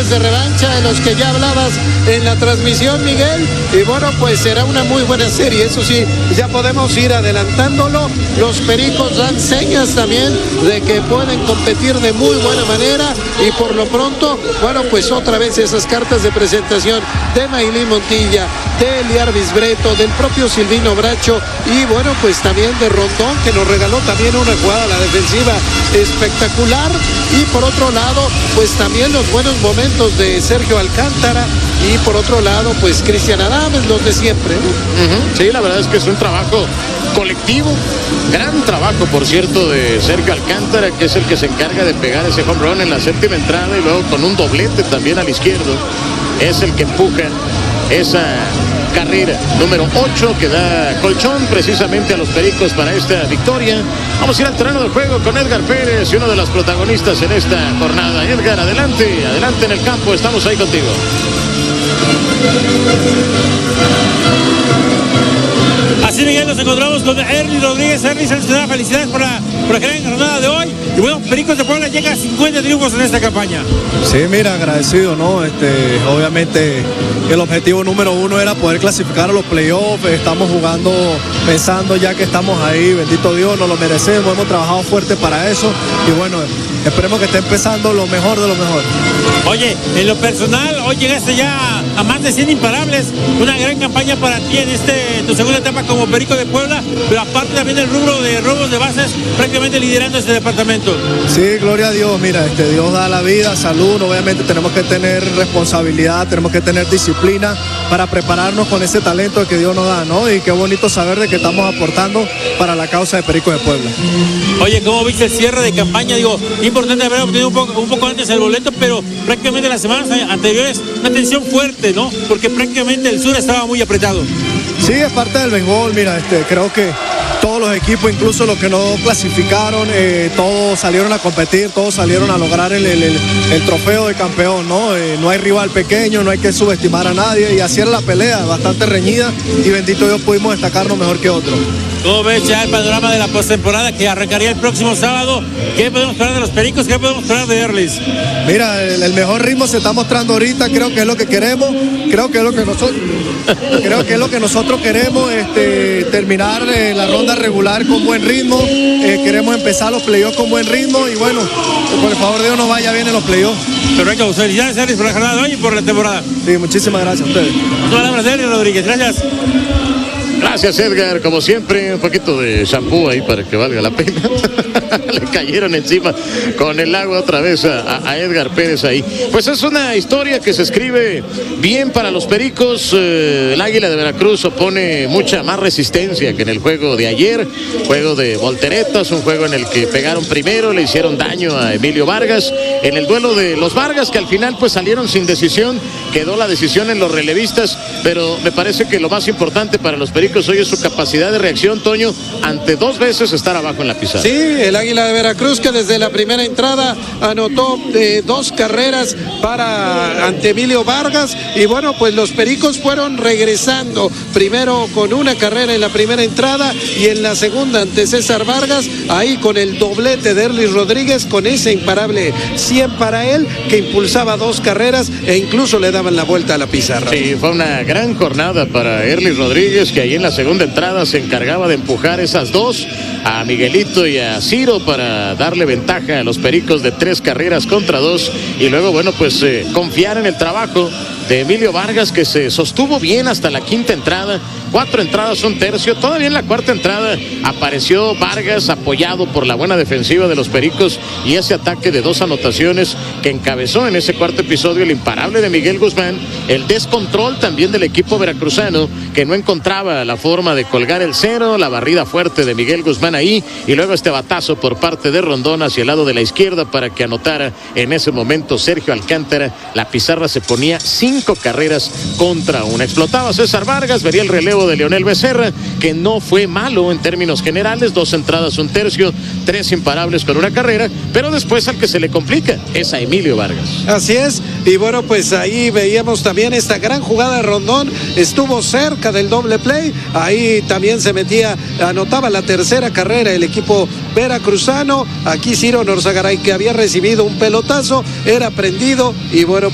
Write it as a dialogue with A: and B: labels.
A: partidos de revancha de los que ya hablabas en la transmisión, Miguel, y bueno, pues será una muy buena serie. Eso sí, ya podemos ir adelantándolo. Los Pericos dan señas también de que pueden competir de muy buena manera, y por lo pronto, bueno, pues otra vez esas cartas de presentación de Maylin Montilla, de Eliar Bisbreto, del propio Silvino Bracho, y bueno, pues también de Rondón, que nos regaló también una jugada a la defensiva espectacular. Y por otro lado, pues también los buenos momentos de Sergio Alcántara, y por otro lado, pues Cristian Adames, los de siempre, ¿no?
B: Sí, la verdad es que es un trabajo colectivo, gran trabajo, por cierto, de Sergio Alcántara, que es el que se encarga de pegar ese home run en la séptima entrada, y luego con un doblete también al izquierdo, es el que empuja esa carrera número 8 que da colchón precisamente a los Pericos para esta victoria. Vamos a ir al terreno de juego con Edgar Pérez, y uno de los protagonistas en esta jornada. Edgar, adelante en el campo, estamos ahí contigo.
C: Así, Miguel, nos encontramos con Erly Rodríguez. Erly, felicidades por la gran jornada de hoy. Y bueno, Pericos de Puebla llega a 50 triunfos en esta campaña.
D: Sí, mira, agradecido, ¿no? Obviamente el objetivo número 1 era poder clasificar a los playoffs. Estamos jugando pensando ya que estamos ahí, bendito Dios, nos lo merecemos, hemos trabajado fuerte para eso, y bueno, esperemos que esté empezando lo mejor de lo mejor.
C: Oye, en lo personal, hoy llegaste ya a más de 100 imparables, una gran campaña para ti en tu segunda etapa como Perico de Puebla, pero aparte también el rubro de robos de bases, prácticamente liderando este departamento.
D: Sí, gloria a Dios, mira, Dios da la vida, salud, obviamente tenemos que tener responsabilidad, tenemos que tener disciplina para prepararnos con ese talento que Dios nos da, ¿no? Y qué bonito saber de que estamos aportando para la causa de Pericos de Puebla.
C: Oye, ¿cómo viste el cierre de campaña? Digo, importante haber obtenido un poco antes el boleto, pero prácticamente las semanas anteriores una tensión fuerte, ¿no? Porque prácticamente el sur estaba muy apretado.
D: Sí, es parte del béisbol, mira, creo que todos los equipos, incluso los que no clasificaron, todos salieron a competir, todos salieron a lograr el trofeo de campeón, ¿no? No hay rival pequeño, no hay que subestimar a nadie, y así era la pelea, bastante reñida, y bendito Dios pudimos destacarnos mejor que otros.
C: ¿Cómo ves ya el panorama de la postemporada que arrancaría el próximo sábado? ¿Qué podemos esperar de los Pericos? ¿Qué podemos esperar de Erlis?
D: Mira, el mejor ritmo se está mostrando ahorita, creo que es lo que queremos, creo que es lo que nosotros queremos, terminar la ronda regular con buen ritmo, queremos empezar los playoffs con buen ritmo, y bueno, por el favor de Dios nos vaya bien en los playoffs.
C: Perfecto, felicidades, Erlis, por la jornada de hoy y por la temporada.
D: Sí, muchísimas gracias a ustedes.
C: Muchas palabras de Erlis Rodríguez, gracias.
B: Gracias, Edgar, como siempre, un poquito de shampoo ahí para que valga la pena. Le cayeron encima con el agua otra vez a Edgar Pérez ahí. Pues es una historia que se escribe bien para los Pericos. El Águila de Veracruz opone mucha más resistencia que en el juego de ayer, juego de volteretas, un juego en el que pegaron primero, le hicieron daño a Emilio Vargas. En el duelo de los Vargas, que al final pues salieron sin decisión, quedó la decisión en los relevistas, pero me parece que lo más importante para los Pericos hoy es su capacidad de reacción, Toño, ante 2 veces estar abajo en la pizarra.
A: Sí, el Águila de Veracruz, que desde la primera entrada anotó 2 carreras ante Emilio Vargas, y bueno, pues los Pericos fueron regresando, primero con una carrera en la primera entrada y en la segunda ante César Vargas, ahí con el doblete de Erly Rodríguez, con ese imparable 100 para él, que impulsaba 2 carreras e incluso le daban la vuelta a la pizarra.
B: Sí, fue una gran jornada para Erly Rodríguez, que ahí en la segunda entrada se encargaba de empujar esas 2 a Miguelito y a Ciro para darle ventaja a los Pericos de 3 carreras contra 2, y luego bueno, pues confiar en el trabajo de Emilio Vargas, que se sostuvo bien hasta la quinta entrada, 4 entradas, 1 tercio. Todavía en la cuarta entrada apareció Vargas, apoyado por la buena defensiva de los Pericos, y ese ataque de 2 anotaciones que encabezó en ese cuarto episodio el imparable de Miguel Guzmán, el descontrol también del equipo veracruzano, que no encontraba la forma de colgar el 0, la barrida fuerte de Miguel Guzmán ahí, y luego este batazo por parte de Rondón hacia el lado de la izquierda para que anotara en ese momento Sergio Alcántara. La pizarra se ponía 5 carreras contra 1. Explotaba César Vargas, vería el relevo de Leonel Becerra, que no fue malo en términos generales, 2 entradas, 1 tercio, 3 imparables con 1 carrera, pero después al que se le complica es a Emilio Vargas.
A: Así es, y bueno, pues ahí veíamos también esta gran jugada de Rondón, estuvo cerca del doble play, ahí también se metía, anotaba la tercera carrera el equipo veracruzano. Aquí Ciro Norzagaray, que había recibido un pelotazo, era prendido, y bueno,